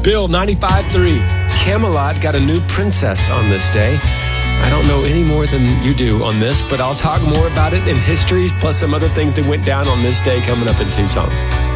Bill 95.3. Camelot got a new princess on this day. I don't know any more than you do on this, but I'll talk more about it in history, plus some other things that went down on this day coming up in 2 songs.